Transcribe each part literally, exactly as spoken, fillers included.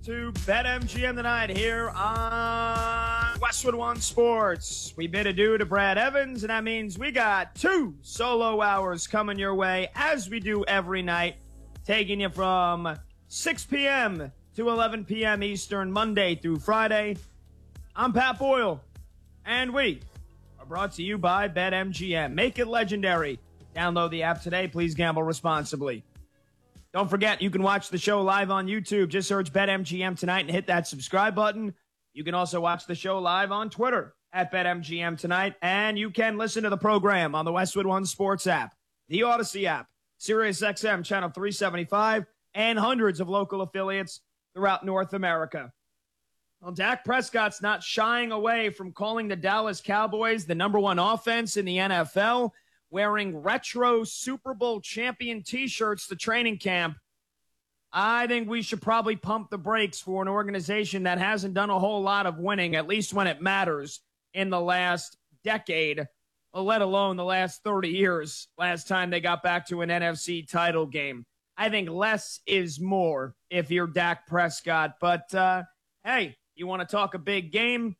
to BetMGM tonight here on Westwood One Sports. We bid adieu to Brad Evans, and that means we got two solo hours coming your way, as we do every night, taking you from six p.m. to eleven p.m. Eastern, Monday through Friday. I'm Pat Boyle, and we are brought to you by BetMGM. Make it legendary. Download the app today. Please gamble responsibly. Don't forget, you can watch the show live on YouTube. Just search BetMGM tonight and hit that subscribe button. You can also watch the show live on Twitter at BetMGM tonight. And you can listen to the program on the Westwood One Sports app, the Odyssey app, SiriusXM Channel three seventy-five, and hundreds of local affiliates throughout North America. Well, Dak Prescott's not shying away from calling the Dallas Cowboys the number one offense in the N F L, wearing retro Super Bowl champion T-shirts to training camp. I think we should probably pump the brakes for an organization that hasn't done a whole lot of winning, at least when it matters, in the last decade, let alone the last thirty years, last time they got back to an N F C title game. I think less is more if you're Dak Prescott. But, uh, hey, you want to talk a big game?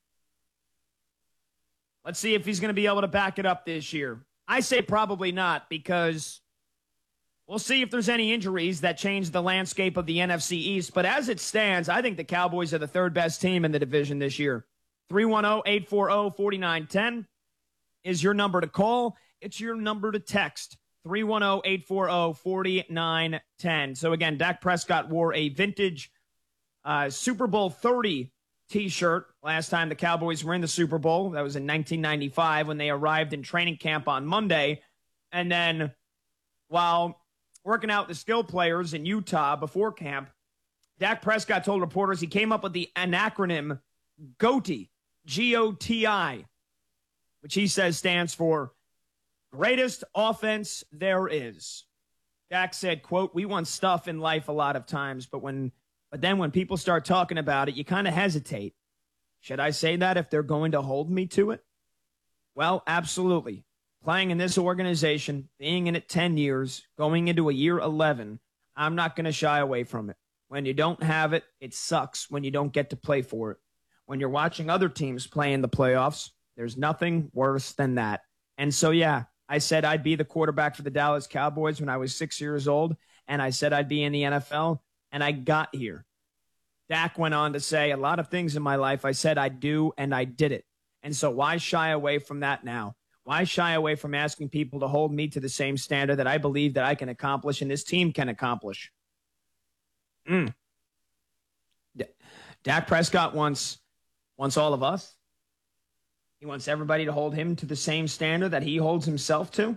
Let's see if he's going to be able to back it up this year. I say probably not, because we'll see if there's any injuries that change the landscape of the N F C East. But as it stands, I think the Cowboys are the third best team in the division this year. three one zero, eight four zero, four nine one zero is your number to call. It's your number to text. three one zero, eight four zero, four nine one zero. So again, Dak Prescott wore a vintage uh, Super Bowl thirty T-shirt last time the Cowboys were in the Super Bowl. That was in nineteen ninety-five when they arrived in training camp on Monday. And then while working out the skill players in Utah before camp, Dak Prescott told reporters he came up with the an acronym GOTI, G O T I, which he says stands for Greatest Offense There Is. Dak said, quote, "We want stuff in life a lot of times, but when But then when people start talking about it, you kind of hesitate. Should I say that if they're going to hold me to it? Well, absolutely. Playing in this organization, being in it ten years, going into a year eleven, I'm not going to shy away from it. When you don't have it, it sucks when you don't get to play for it. When you're watching other teams play in the playoffs, there's nothing worse than that. And so, yeah, I said I'd be the quarterback for the Dallas Cowboys when I was six years old, and I said I'd be in the N F L. And I got here. Dak went on to say a lot of things in my life I said I'd do, and I did it. And so why shy away from that now? Why shy away from asking people to hold me to the same standard that I believe that I can accomplish and this team can accomplish? Mm. D- Dak Prescott wants, wants all of us. He wants everybody to hold him to the same standard that he holds himself to.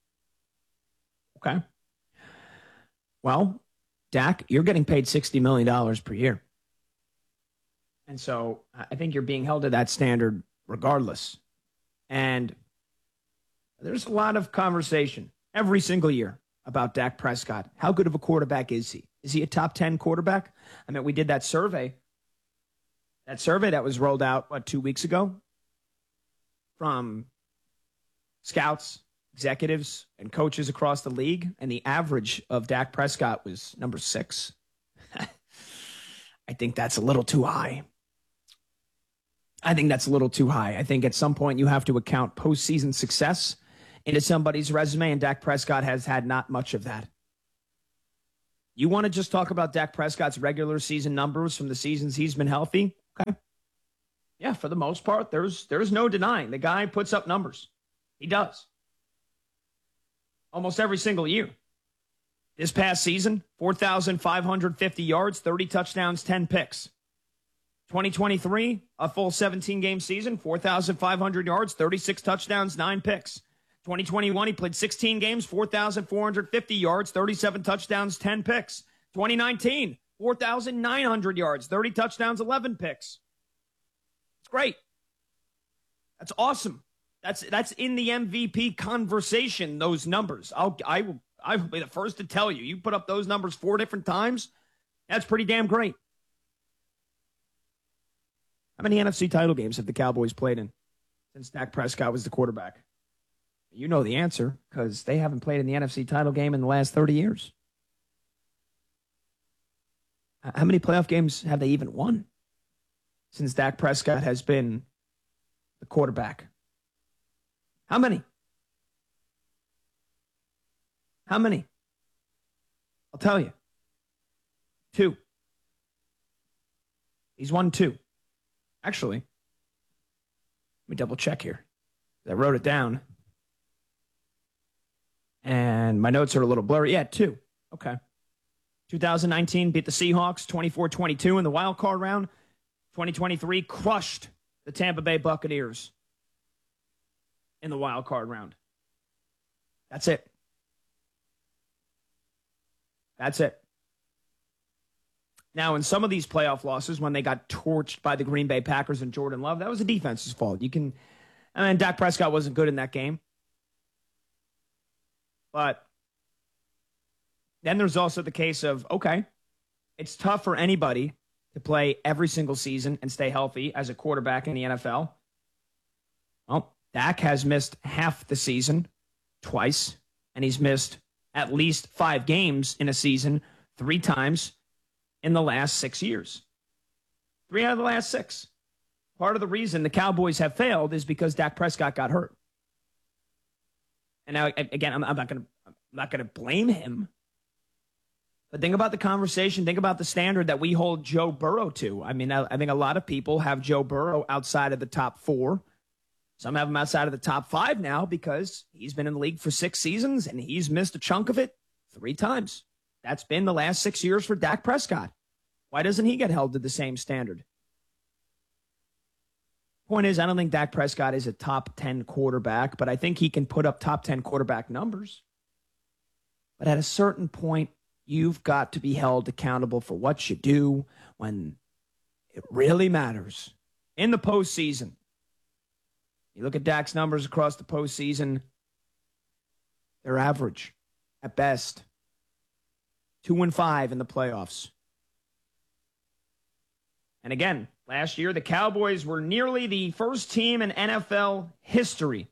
Okay. Well, Dak, you're getting paid sixty million dollars per year. And so I think you're being held to that standard regardless. And there's a lot of conversation every single year about Dak Prescott. How good of a quarterback is he? Is he a top ten quarterback? I mean, we did that survey. That survey that was rolled out, what, two weeks ago? From scouts, executives, and coaches across the league, and the average of Dak Prescott was number six. I think that's a little too high. I think that's a little too high. I think at some point you have to account postseason success into somebody's resume, and Dak Prescott has had not much of that. You want to just talk about Dak Prescott's regular season numbers from the seasons he's been healthy? Okay. Yeah, for the most part, there's there's no denying. The guy puts up numbers. He does. Almost every single year. This past season, four thousand five hundred fifty yards, thirty touchdowns, ten picks. twenty twenty-three, a full seventeen-game season, four thousand five hundred yards, thirty-six touchdowns, nine picks. twenty twenty-one, he played sixteen games, four thousand four hundred fifty yards, thirty-seven touchdowns, ten picks. twenty nineteen, four thousand nine hundred yards, thirty touchdowns, eleven picks. It's great. That's awesome. That's that's in the M V P conversation, those numbers. I'll, I will I will be the first to tell you. You put up those numbers four different times, that's pretty damn great. How many N F C title games have the Cowboys played in since Dak Prescott was the quarterback? You know the answer, because they haven't played in the N F C title game in the last thirty years. How many playoff games have they even won since Dak Prescott has been the quarterback? How many? How many? I'll tell you. Two. He's won two. Actually, let me double check here. I wrote it down. And my notes are a little blurry. Yeah, two. Okay. twenty nineteen beat the Seahawks twenty-four twenty-two in the wild card round. twenty twenty-three crushed the Tampa Bay Buccaneers in the wild card round. That's it. That's it. Now, in some of these playoff losses, when they got torched by the Green Bay Packers and Jordan Love, that was the defense's fault. You can, I mean, Dak Prescott wasn't good in that game. But then there's also the case of, okay, it's tough for anybody to play every single season and stay healthy as a quarterback in the N F L. Well, Dak has missed half the season twice, and he's missed at least five games in a season three times in the last six years. Three out of the last six. Part of the reason the Cowboys have failed is because Dak Prescott got hurt. And now, again, I'm, I'm not going to I'm not going to blame him. But think about the conversation. Think about the standard that we hold Joe Burrow to. I mean, I, I think a lot of people have Joe Burrow outside of the top four. Some have him outside of the top five now because he's been in the league for six seasons and he's missed a chunk of it three times. That's been the last six years for Dak Prescott. Why doesn't he get held to the same standard? Point is, I don't think Dak Prescott is a top ten quarterback, but I think he can put up top ten quarterback numbers. But at a certain point, you've got to be held accountable for what you do when it really matters. In the postseason, you look at Dak's numbers across the postseason, they're average at best. Two and five in the playoffs. And again, last year, the Cowboys were nearly the first team in N F L history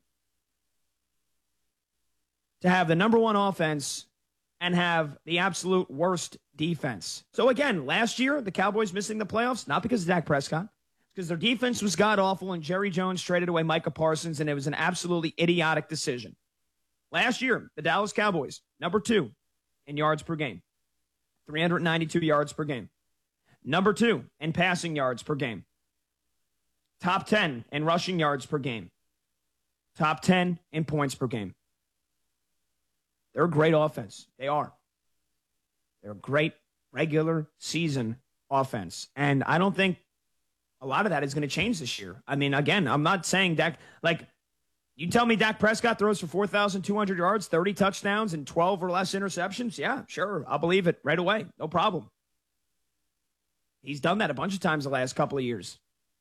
to have the number one offense and have the absolute worst defense. So again, last year, the Cowboys missing the playoffs, not because of Dak Prescott, because their defense was god-awful and Jerry Jones traded away Micah Parsons, and it was an absolutely idiotic decision. Last year, the Dallas Cowboys, number two in yards per game, three hundred ninety-two yards per game. Number two in passing yards per game. Top ten in rushing yards per game. Top ten in points per game. They're a great offense. They are. They're a great regular season offense. And I don't think a lot of that is going to change this year. I mean, again, I'm not saying Dak, like, you tell me Dak Prescott throws for four thousand two hundred yards, thirty touchdowns, and twelve or less interceptions. Yeah, sure. I'll believe it right away. No problem. He's done that a bunch of times the last couple of years.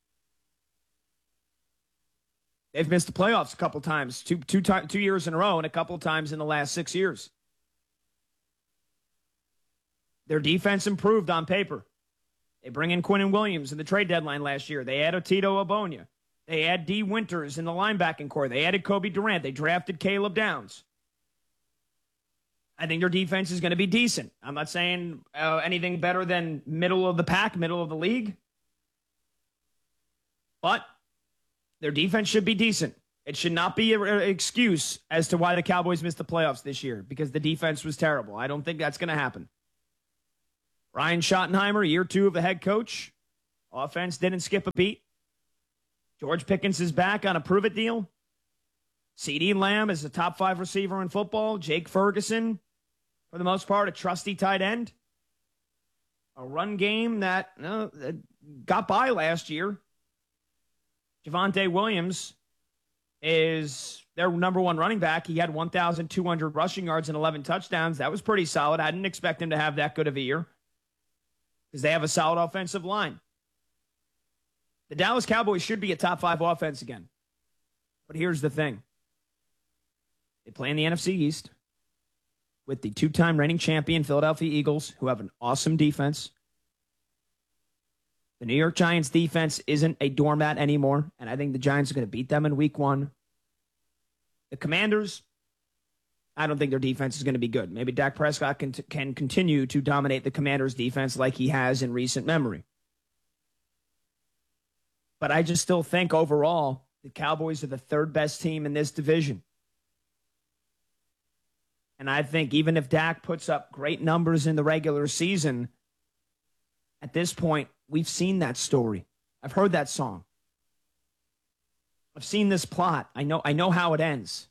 They've missed the playoffs a couple times, two, two, two years in a row, and a couple times in the last six years. Their defense improved on paper. They bring in Quinnen Williams in the trade deadline last year. They added Tito Obonya. They add D. Winters in the linebacking core. They added Kobe Durant. They drafted Caleb Downs. I think their defense is going to be decent. I'm not saying uh, anything better than middle of the pack, middle of the league. But their defense should be decent. It should not be an excuse as to why the Cowboys missed the playoffs this year, because the defense was terrible. I don't think that's going to happen. Ryan Schottenheimer, year two of the head coach. Offense didn't skip a beat. George Pickens is back on a prove-it deal. CeeDee Lamb is a top five receiver in football. Jake Ferguson, for the most part, a trusty tight end. A run game that, uh, that got by last year. Javonte Williams is their number one running back. He had one thousand two hundred rushing yards and eleven touchdowns. That was pretty solid. I didn't expect him to have that good of a year because they have a solid offensive line. The Dallas Cowboys should be a top five offense again. But here's the thing. They play in the N F C East with the two-time reigning champion Philadelphia Eagles, who have an awesome defense. The New York Giants defense isn't a doormat anymore, and I think the Giants are going to beat them in week one. The Commanders, I don't think their defense is going to be good. Maybe Dak Prescott can, can continue to dominate the Commanders' defense like he has in recent memory. But I just still think overall the Cowboys are the third best team in this division. And I think even if Dak puts up great numbers in the regular season, at this point, we've seen that story. I've heard that song. I've seen this plot. I know, I know how it ends.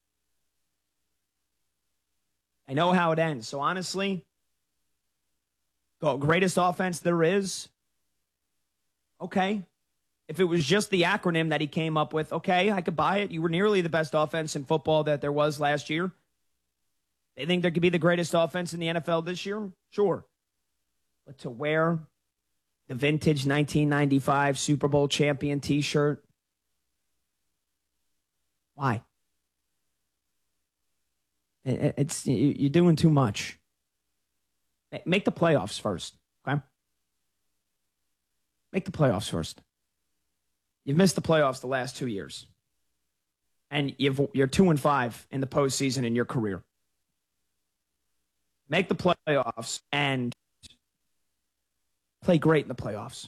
I know how it ends. So honestly, the greatest offense there is, okay. If it was just the acronym that he came up with, okay, I could buy it. You were nearly the best offense in football that there was last year. They think there could be the greatest offense in the N F L this year? Sure. But to wear the vintage nineteen ninety-five Super Bowl champion t-shirt, why? It's you're doing too much. Make the playoffs first, okay? Make the playoffs first. You've missed the playoffs the last two years. And you've, you're two and five in the postseason in your career. Make the playoffs and play great in the playoffs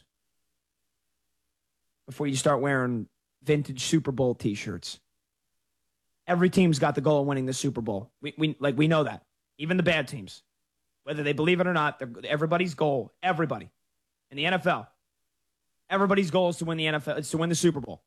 before you start wearing vintage Super Bowl t-shirts. Every team's got the goal of winning the Super Bowl. We, we like we know that. Even the bad teams. Whether they believe it or not, everybody's goal, everybody in the N F L, everybody's goal is to win the N F L, is to win the Super Bowl.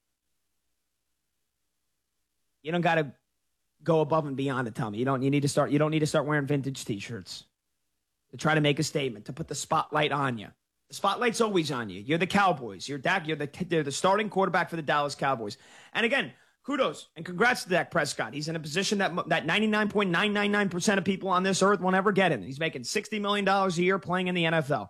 You don't got to go above and beyond to tell me. You don't you need to start you don't need to start wearing vintage t-shirts to try to make a statement, to put the spotlight on you. The spotlight's always on you. You're the Cowboys. You're Dak, you're the you're the starting quarterback for the Dallas Cowboys. And again, kudos and congrats to Dak Prescott. He's in a position that that ninety-nine point nine nine nine percent of people on this earth won't ever get in. He's making sixty million dollars a year playing in the N F L.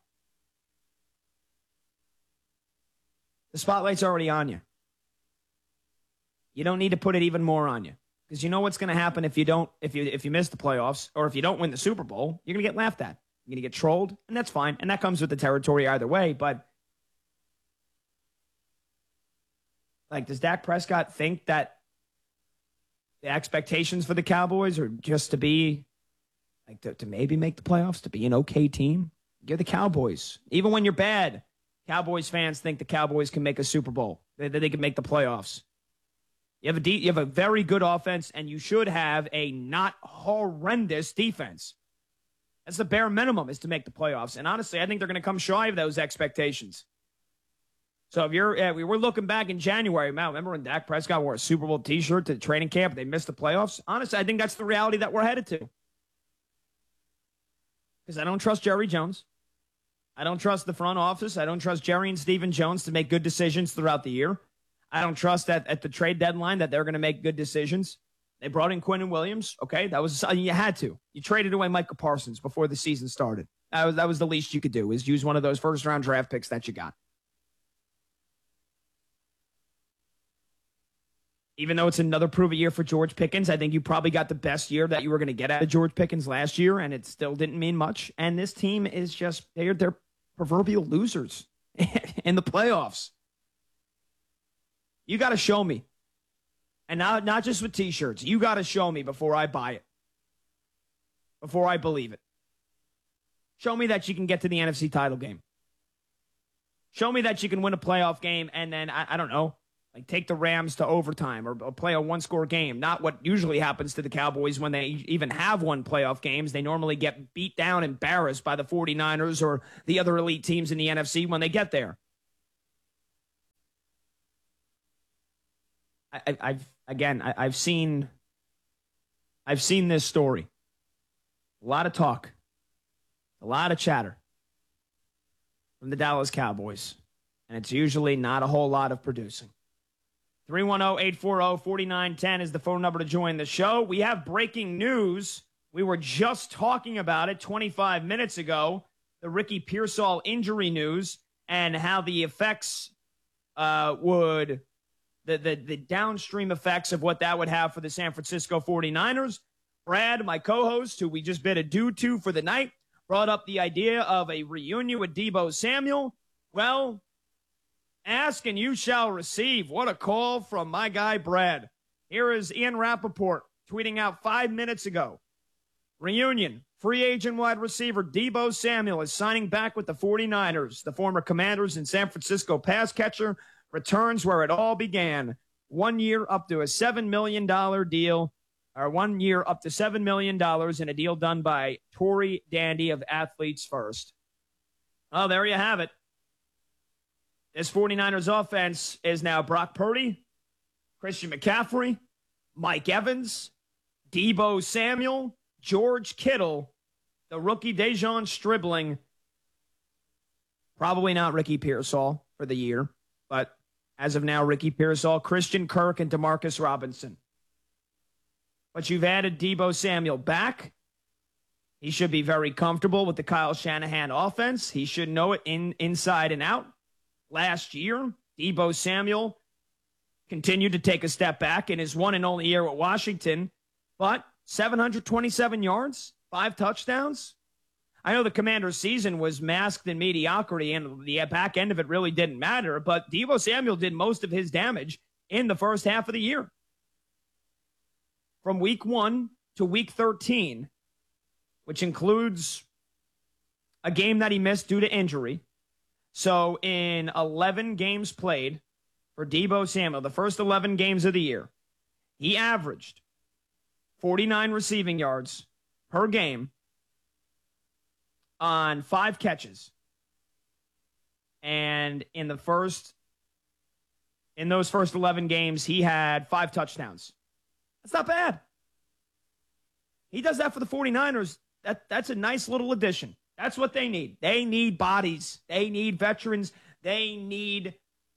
The spotlight's already on you. You don't need to put it even more on you. Because you know what's going to happen if you don't, if you if you miss the playoffs or if you don't win the Super Bowl, you're going to get laughed at. You're going to get trolled, and that's fine. And that comes with the territory either way. But like, does Dak Prescott think that the expectations for the Cowboys are just to be, like, to, to maybe make the playoffs, to be an okay team? You're the Cowboys. Even when you're bad, Cowboys fans think the Cowboys can make a Super Bowl, that they, they can make the playoffs. You have a de- you have a very good offense, and you should have a not horrendous defense. That's the bare minimum, is to make the playoffs. And honestly, I think they're going to come shy of those expectations. So if you're, uh, we were looking back in January, man, remember when Dak Prescott wore a Super Bowl t-shirt to the training camp, they missed the playoffs? Honestly, I think that's the reality that we're headed to. Because I don't trust Jerry Jones. I don't trust the front office. I don't trust Jerry and Stephen Jones to make good decisions throughout the year. I don't trust that at the trade deadline that they're going to make good decisions. They brought in Quinnen Williams. Okay, that was something you had to. You traded away Micah Parsons before the season started. That was, that was the least you could do, is use one of those first-round draft picks that you got. Even though it's another prove-it year for George Pickens, I think you probably got the best year that you were going to get out of George Pickens last year, and it still didn't mean much. And this team is just, they're, they're proverbial losers in the playoffs. You got to show me. And not, not just with T-shirts. You got to show me before I buy it. Before I believe it. Show me that you can get to the N F C title game. Show me that you can win a playoff game and then, I, I don't know, like take the Rams to overtime or, or play a one-score game. Not what usually happens to the Cowboys when they even have won playoff games. They normally get beat down, embarrassed by the 49ers or the other elite teams in the N F C when they get there. I, I've again, I, I've seen, I've seen this story. A lot of talk, a lot of chatter from the Dallas Cowboys, and it's usually not a whole lot of producing. three one zero, eight four zero, four nine one zero is the phone number to join the show. We have breaking news. We were just talking about it twenty-five minutes ago, the Ricky Pearsall injury news and how the effects uh, would... The, the the downstream effects of what that would have for the San Francisco 49ers. Brad, my co-host, who we just bid adieu to for the night, brought up the idea of a reunion with Deebo Samuel. Well, ask and you shall receive. What a call from my guy, Brad. Here is Ian Rappaport tweeting out five minutes ago. Reunion. Free agent wide receiver Deebo Samuel is signing back with the 49ers. The former Commanders and San Francisco pass catcher returns where it all began. One year up to a seven million dollars deal, or one year up to seven million dollars in a deal done by Tory Dandy of Athletes First. Oh, there you have it. This 49ers offense is now Brock Purdy, Christian McCaffrey, Mike Evans, Deebo Samuel, George Kittle, the rookie Dejon Stribling, probably not Ricky Pearsall for the year, but as of now, Ricky Pearsall, Christian Kirk, and Demarcus Robinson. But you've added Deebo Samuel back. He should be very comfortable with the Kyle Shanahan offense. He should know it in, inside and out. Last year, Deebo Samuel continued to take a step back in his one and only year with Washington, but seven hundred twenty-seven yards, five touchdowns. I know the Commanders' season was masked in mediocrity, and the back end of it really didn't matter, but Deebo Samuel did most of his damage in the first half of the year. From week one to week thirteen, which includes a game that he missed due to injury. So in eleven games played for Deebo Samuel, the first eleven games of the year, he averaged forty-nine receiving yards per game on five catches. And in the first, in those first eleven games, he had five touchdowns. That's not bad. He does that for the 49ers. That, that's a nice little addition. That's what they need. They need bodies. They need veterans. They need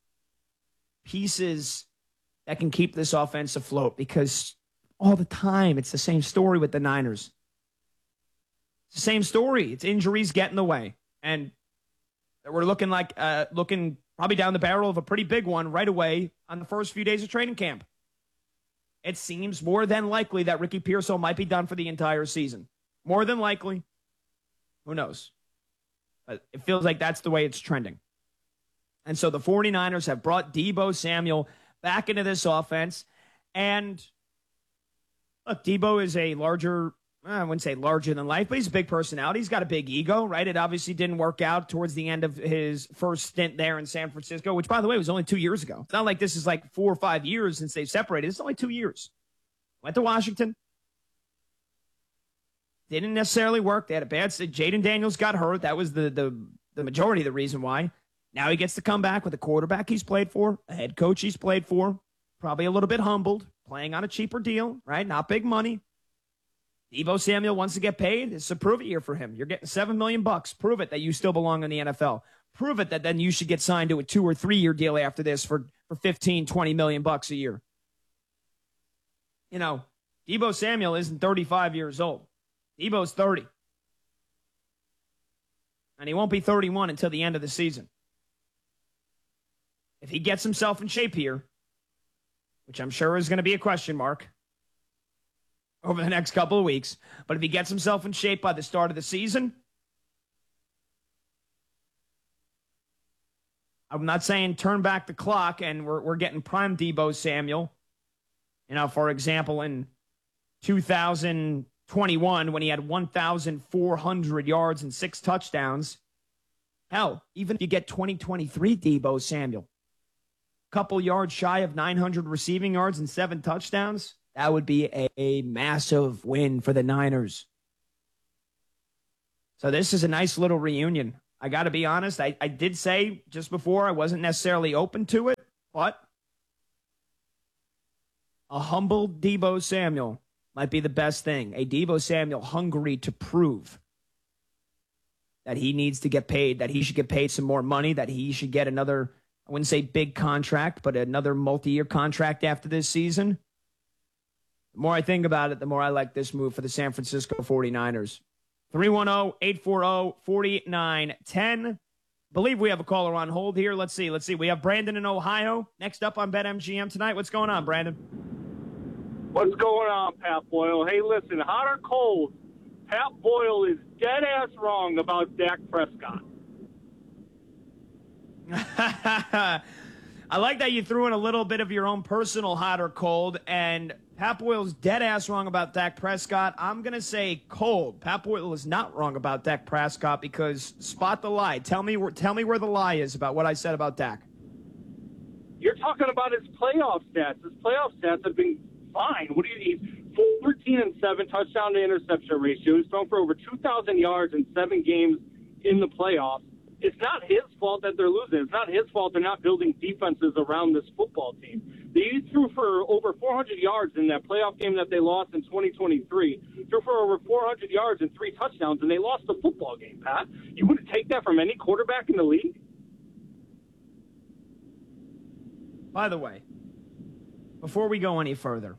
pieces that can keep this offense afloat, because all the time it's the same story with the Niners. It's the same story. It's injuries get in the way. And we're looking like uh, looking probably down the barrel of a pretty big one right away on the first few days of training camp. It seems more than likely that Ricky Pearsall might be done for the entire season. More than likely. Who knows? But it feels like that's the way it's trending. And so the 49ers have brought Deebo Samuel back into this offense. And look, Deebo is a larger, I wouldn't say larger than life, but he's a big personality. He's got a big ego, right? It obviously didn't work out towards the end of his first stint there in San Francisco, which, by the way, was only two years ago. It's not like this is like four or five years since they've separated. It's only two years. Went to Washington. Didn't necessarily work. They had a bad – Jaden Daniels got hurt. That was the, the, the majority of the reason why. Now he gets to come back with a quarterback he's played for, a head coach he's played for, probably a little bit humbled, playing on a cheaper deal, right? Not big money. Deebo Samuel wants to get paid. It's a prove it year for him. You're getting seven million bucks. Prove it that you still belong in the N F L. Prove it that then you should get signed to a two or three year deal after this for, for fifteen, twenty million bucks a year. You know, Deebo Samuel isn't thirty-five years old. Deebo's thirty. And he won't be thirty-one until the end of the season. If he gets himself in shape here, which I'm sure is going to be a question mark over the next couple of weeks, but if he gets himself in shape by the start of the season, I'm not saying turn back the clock and we're we're getting prime Deebo Samuel. You know, for example, in two thousand twenty-one, when he had one thousand four hundred yards and six touchdowns. Hell, even if you get twenty twenty-three Deebo Samuel, couple yards shy of nine hundred receiving yards and seven touchdowns, that would be a, a massive win for the Niners. So this is a nice little reunion. I got to be honest, I, I did say just before I wasn't necessarily open to it, but a humble Deebo Samuel might be the best thing. A Deebo Samuel hungry to prove that he needs to get paid, that he should get paid some more money, that he should get another, I wouldn't say big contract, but another multi-year contract after this season. The more I think about it, the more I like this move for the San Francisco 49ers. three one zero, eight four zero, four nine one zero. Believe we have a caller on hold here. Let's see. Let's see. We have Brandon in Ohio. Next up on BetMGM tonight. What's going on, Brandon? What's going on, Pat Boyle? Hey, listen, hot or cold, Pat Boyle is dead-ass wrong about Dak Prescott. I like that you threw in a little bit of your own personal hot or cold, and Pat Boyle's dead ass wrong about Dak Prescott. I'm going to say cold. Pat Boyle is not wrong about Dak Prescott because spot the lie. Tell me, where, tell me where the lie is about what I said about Dak. You're talking about his playoff stats. His playoff stats have been fine. What do you need? fourteen and seven touchdown to interception ratio. He's thrown for over two thousand yards in seven games in the playoffs. It's not his fault that they're losing. It's not his fault they're not building defenses around this football team. They threw for over four hundred yards in that playoff game that they lost in twenty twenty-three. Threw for over four hundred yards and three touchdowns, and they lost the football game, Pat. You wouldn't take that from any quarterback in the league? By the way, before we go any further,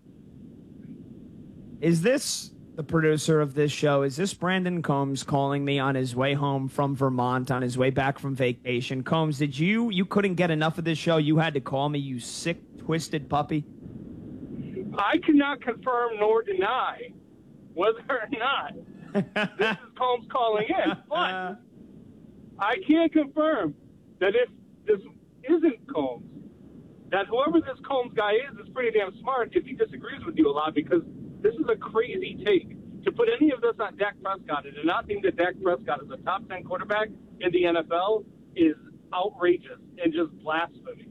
is this the producer of this show? Is this Brandon Combs calling me on his way home from Vermont, on his way back from vacation? Combs, did you, you couldn't get enough of this show? You had to call me, you sick, twisted puppy? I cannot confirm nor deny whether or not this is Combs calling in, but I can confirm that if this isn't Combs, that whoever this Combs guy is is pretty damn smart if he disagrees with you a lot, because this is a crazy take. To put any of this on Dak Prescott and to not think that Dak Prescott is a top ten quarterback in the N F L is outrageous and just blasphemy.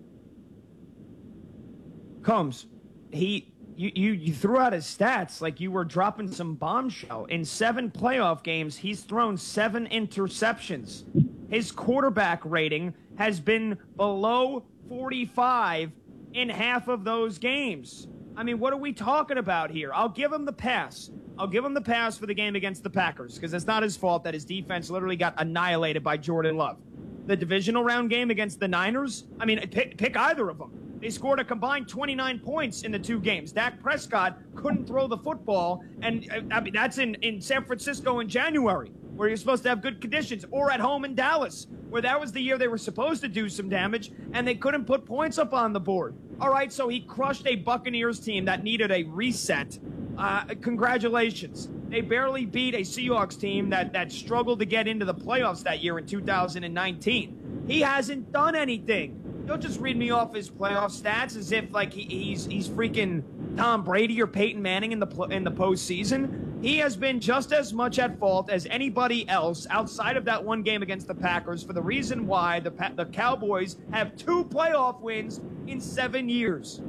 Combs, he, you, you, you threw out his stats like you were dropping some bombshell. In seven playoff games, he's thrown seven interceptions. His quarterback rating has been below forty-five in half of those games. I mean, what are we talking about here? I'll give him the pass. I'll give him the pass for the game against the Packers because it's not his fault that his defense literally got annihilated by Jordan Love. The divisional round game against the Niners, I mean, pick, pick either of them. They scored a combined twenty-nine points in the two games. Dak Prescott couldn't throw the football, and I mean, that's in, in San Francisco in January, where you're supposed to have good conditions, or at home in Dallas, where that was the year they were supposed to do some damage, and they couldn't put points up on the board. All right, so he crushed a Buccaneers team that needed a reset. Uh, congratulations. They barely beat a Seahawks team that, that struggled to get into the playoffs that year in two thousand nineteen. He hasn't done anything. Don't just read me off his playoff stats as if like he, he's he's freaking Tom Brady or Peyton Manning in the in the postseason. He has been just as much at fault as anybody else outside of that one game against the Packers for the reason why the the Cowboys have two playoff wins in seven years.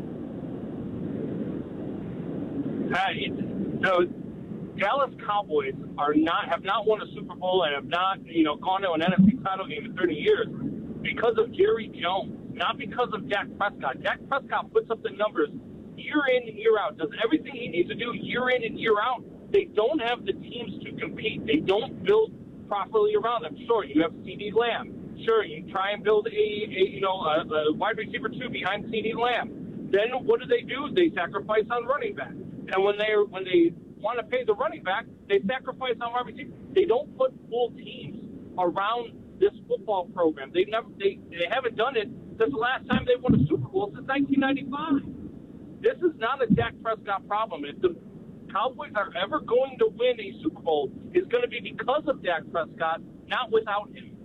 Uh, the Dallas Cowboys are not have not won a Super Bowl and have not you know gone to an N F C title game in thirty years. Because of Jerry Jones, not because of Dak Prescott. Dak Prescott puts up the numbers year in and year out, does everything he needs to do year in and year out. They don't have the teams to compete. They don't build properly around them. Sure, you have CeeDee Lamb. Sure, you try and build a, a you know a, a wide receiver two behind CeeDee Lamb. Then what do they do? They sacrifice on running back. And when they when they want to pay the running back, they sacrifice on wide receiver. They don't put full teams around this football program. They never they, they haven't done it since the last time they won a Super Bowl since nineteen ninety-five. This is not a Dak Prescott problem. If the Cowboys are ever going to win a Super Bowl, it's going to be because of Dak Prescott, not without him.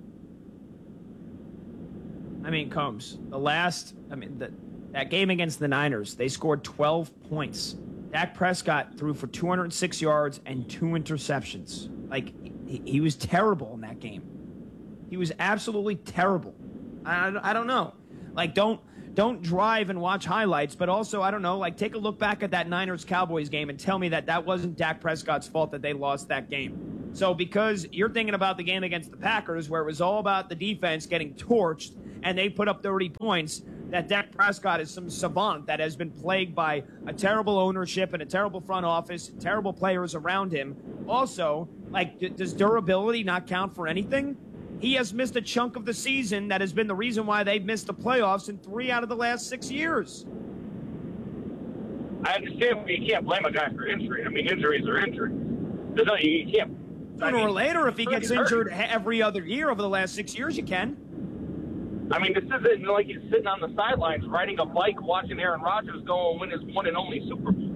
I mean, Combs, the last, I mean, the, that game against the Niners, they scored twelve points. Dak Prescott threw for two hundred six yards and two interceptions. Like, he, he was terrible in that game. He was absolutely terrible. I, I don't know. Like, don't don't drive and watch highlights, but also, I don't know, like, take a look back at that Niners-Cowboys game and tell me that that wasn't Dak Prescott's fault that they lost that game. So because you're thinking about the game against the Packers where it was all about the defense getting torched and they put up thirty points, that Dak Prescott is some savant that has been plagued by a terrible ownership and a terrible front office, terrible players around him. Also, like, d- does durability not count for anything? He has missed a chunk of the season that has been the reason why they've missed the playoffs in three out of the last six years. I understand, but you can't blame a guy for injury. I mean, injuries are injuries. There's no, you can't. Sooner I mean, or later, if he gets injured hurt. every other year over the last six years, you can. I mean, this isn't like he's sitting on the sidelines riding a bike watching Aaron Rodgers go and win his one and only Super Bowl.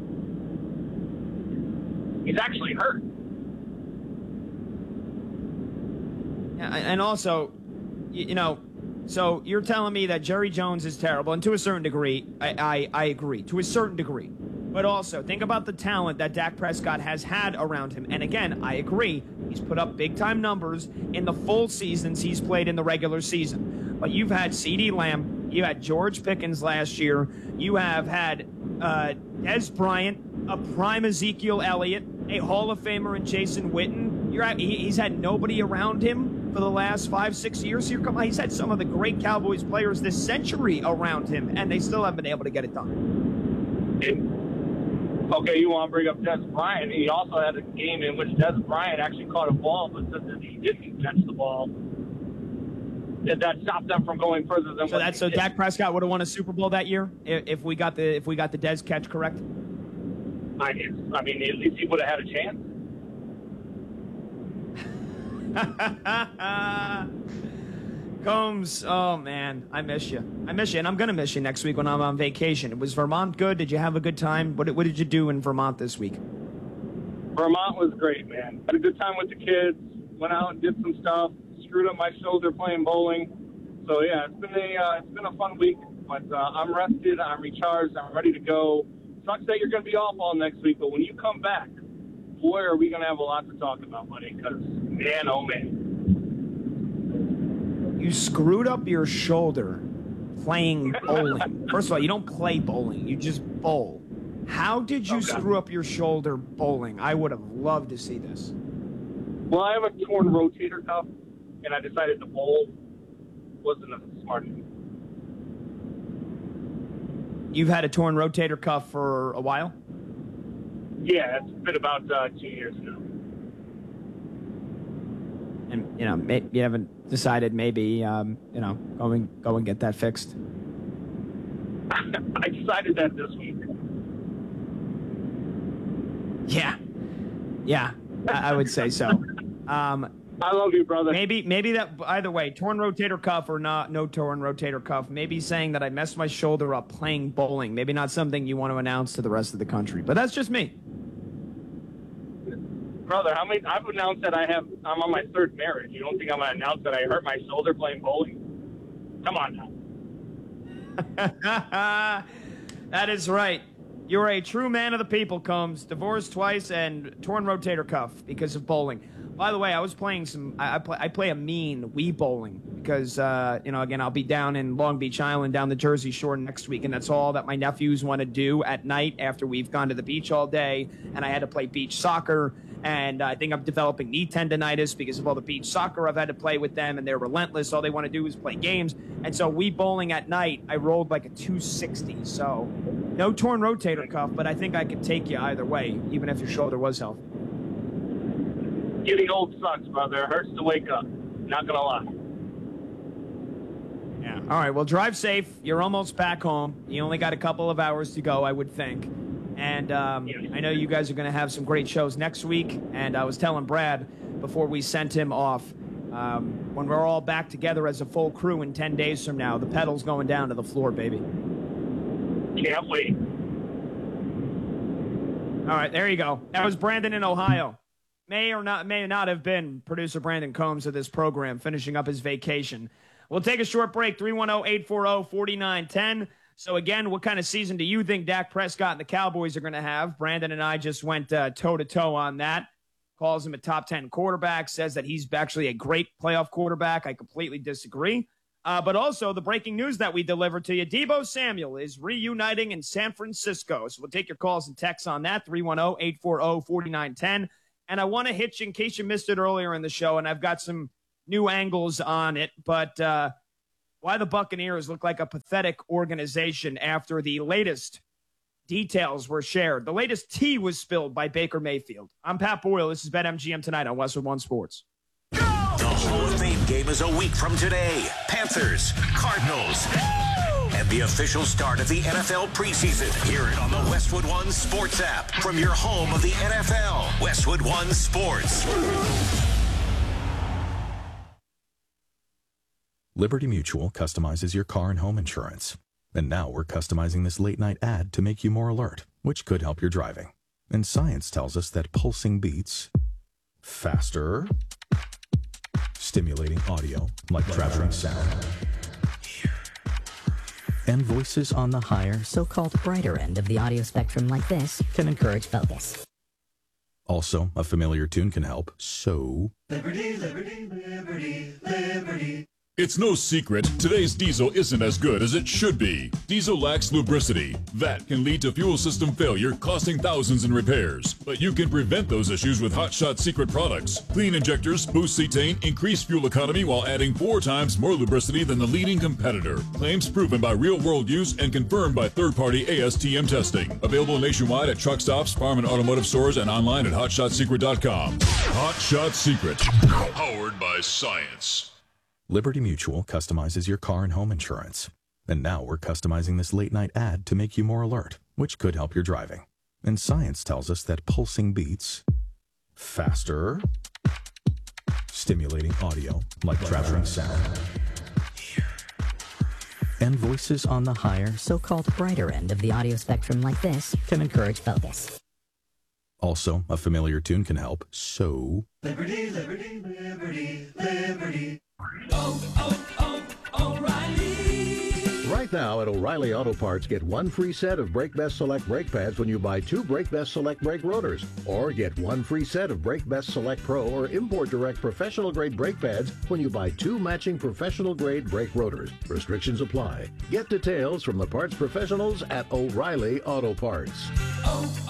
He's actually hurt. Yeah, and also, you know, So you're telling me that Jerry Jones is terrible, and to a certain degree, I, I, I agree, to a certain degree. But also, think about the talent that Dak Prescott has had around him. And again, I agree, he's put up big-time numbers in the full seasons he's played in the regular season. But you've had CeeDee Lamb, you had George Pickens last year, you have had uh, Dez Bryant, a prime Ezekiel Elliott, a Hall of Famer in Jason Witten. You're at, he, he's had nobody around him for the last five, six years. Here come, he's had some of the great Cowboys players this century around him, and they still haven't been able to get it done. It, okay, you want to bring up Dez Bryant. He also had a game in which Dez Bryant actually caught a ball, but said that he didn't catch the ball. That, that stopped them from going further than. So that's so did. Dak Prescott would have won a Super Bowl that year if, if we got the if we got the Dez catch correct. I, I mean, at least he would have had a chance. Combs, oh man, I miss you. I miss you, and I'm gonna miss you next week when I'm on vacation. Was Vermont good? Did you have a good time? What, what did you do in Vermont this week? Vermont was great, man. Had a good time with the kids. Went out and did some stuff. Screwed up my shoulder playing bowling. So yeah, it's been a uh, it's been a fun week. But uh, I'm rested. I'm recharged. I'm ready to go. Sucks that you're gonna be off all next week, but when you come back, boy, are we gonna have a lot to talk about, buddy. Because man, oh man. You screwed up your shoulder playing bowling. First of all, you don't play bowling. You just bowl. How did you okay. screw up your shoulder bowling? I would have loved to see this. Well, I have a torn rotator cuff, and I decided to bowl. Wasn't a smart thing. You've had a torn rotator cuff for a while? Yeah, it's been about uh, two years now. And, you know, may, you haven't decided maybe, um, you know, go and, go and get that fixed? I decided that this week. Yeah. Yeah, I, I would say so. Um, I love you, brother. Maybe, maybe that, either way, torn rotator cuff or not, no torn rotator cuff, maybe saying that I messed my shoulder up playing bowling. Maybe not something you want to announce to the rest of the country, but that's just me. Brother, how many? I've announced that I have. I'm on my third marriage. You don't think I'm gonna announce that I hurt my shoulder playing bowling? Come on now. That is right. You're a true man of the people, Combs. Divorced twice and torn rotator cuff because of bowling. By the way, I was playing some. I, I play. I play a mean Wii bowling because uh, you know. Again, I'll be down in Long Beach Island, down the Jersey Shore next week, and that's all that my nephews want to do at night after we've gone to the beach all day. And I had to play beach soccer. And I think I'm developing knee tendonitis because of all the beach soccer I've had to play with them, and they're relentless. All they want to do is play games. And so we bowling at night, I rolled like a two sixty. So no torn rotator cuff, but I think I could take you either way, even if your shoulder was healthy. Getting old sucks, brother. It hurts to wake up. Not going to lie. Yeah. All right, well, drive safe. You're almost back home. You only got a couple of hours to go, I would think. And um, I know you guys are going to have some great shows next week. And I was telling Brad before we sent him off, um, when we're all back together as a full crew in ten days from now, the pedal's going down to the floor, baby. Can't wait. All right, there you go. That was Brandon in Ohio. May or not may not have been producer Brandon Combs of this program finishing up his vacation. We'll take a short break. three one zero, eight four zero, four nine one zero. So, again, what kind of season do you think Dak Prescott and the Cowboys are going to have? Brandon and I just went uh, toe-to-toe on that. Calls him a top ten quarterback, says that he's actually a great playoff quarterback. I completely disagree. Uh, but also, the breaking news that we delivered to you, Deebo Samuel is reuniting in San Francisco. So we'll take your calls and texts on that, three one zero, eight four zero, four nine one zero. And I want to hit you in case you missed it earlier in the show, and I've got some new angles on it, but uh, why the Buccaneers look like a pathetic organization after the latest details were shared. The latest tea was spilled by Baker Mayfield. I'm Pat Boyle. This is BetMGM Tonight on Westwood One Sports. The Hall of Fame game is a week from today. Panthers, Cardinals, and the official start of the N F L preseason. Hear it on the Westwood One Sports app from your home of the N F L. Westwood One Sports. Liberty Mutual customizes your car and home insurance. And now we're customizing this late-night ad to make you more alert, which could help your driving. And science tells us that pulsing beats faster, stimulating audio like traveling sound, And voices on the higher, so-called brighter end of the audio spectrum like this can encourage focus. Also, a familiar tune can help, so... Liberty, liberty, liberty, liberty. It's no secret, today's diesel isn't as good as it should be. Diesel lacks lubricity. That can lead to fuel system failure, costing thousands in repairs. But you can prevent those issues with Hot Shot Secret products. Clean injectors, boost cetane, increase fuel economy while adding four times more lubricity than the leading competitor. Claims proven by real-world use and confirmed by third-party A S T M testing. Available nationwide at truck stops, farm and automotive stores, and online at hot shot secret dot com. Hot Shot Secret. Powered by science. Liberty Mutual customizes your car and home insurance. And now we're customizing this late-night ad to make you more alert, which could help your driving. And science tells us that pulsing beats faster, stimulating audio like traveling sound, and voices on the higher, so-called brighter end of the audio spectrum like this can encourage focus. Also, a familiar tune can help, so... Liberty, liberty, liberty, liberty. Oh, oh, oh, O'Reilly. Right now at O'Reilly Auto Parts, get one free set of Brake Best Select brake pads when you buy two Brake Best Select brake rotors. Or get one free set of Brake Best Select Pro or Import Direct professional grade brake pads when you buy two matching professional grade brake rotors. Restrictions apply. Get details from the parts professionals at O'Reilly Auto Parts. Oh,